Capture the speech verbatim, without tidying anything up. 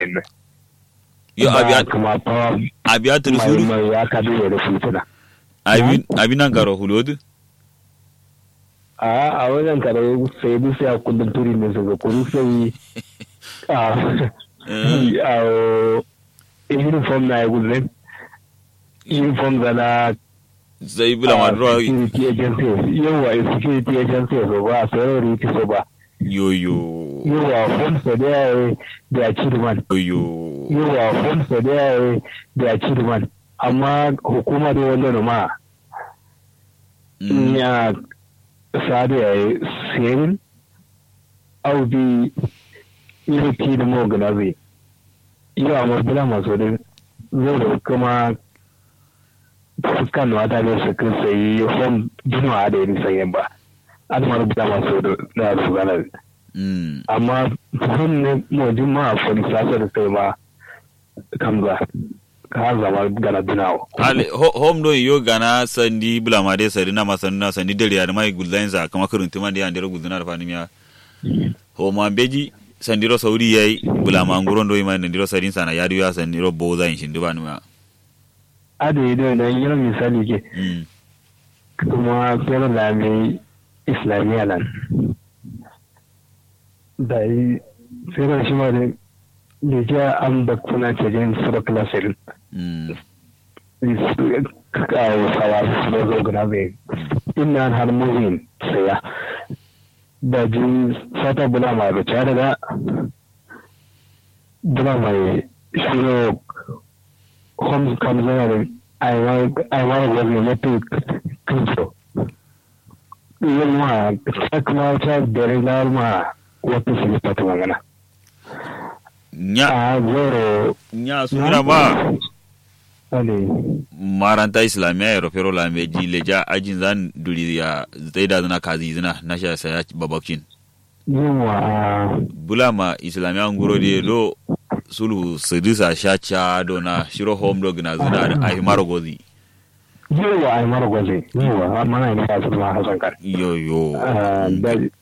ne yo abiya kuma fa abiya to suru mai ya ka da da fulfuna abi abi nan garo hulodu a a wannan kare sai bi sai kullun turi ne su ga kuru sai a a uniform na ya gulle uniform da na sai bula ma ro security agency yawa security agency so ba sai ri ti so ba yo yo yawa form so da da achievement yo yawa form so da da achievement amma hukuma da wannan ma ya sade ya serin audi iriki da mogana zai iya amma bula masu da zai kuma fuskan wata ne su kan sayi hom jinuwa da yin sayen ba an ma rubuta masu da su zanar amma hom ne mojin ma a fani sasa da sai ma kamza ka zama gana dunawa ale hom do yo gana sandi bulama de sari na masanna sandi dare ya mai gullain sa kama kurun tuma da yandere guduna da fanimiya ho ma beji sandiro sauri yayi bulama nguron do mai ndiro sarin sana yadu ya sandiro boza in shindu banuma ade da nan yana misali ke kuma kera da mai islamiyya nan da yi sai shi ma da da ke an da kuna ke jin sura klasin kawo sawa su da zo gina zai ina har muhim saya da ji sata bula ma da cara da bula mai shiro home comes in I want I want to go to control. You know, check my check very normal. What is it that we're gonna? Nya nya sura ba maranta islamiyya ya rofero la meji leja ajin zan duriya zai da zana kazi zina na sha saya babakin yawa bulama islamiyya nguro de lo sulu sedisa shacha dona shiro home dog na zina ai marogozi yawa ai marogozi yawa amma na ina su ma hasan kar yo yo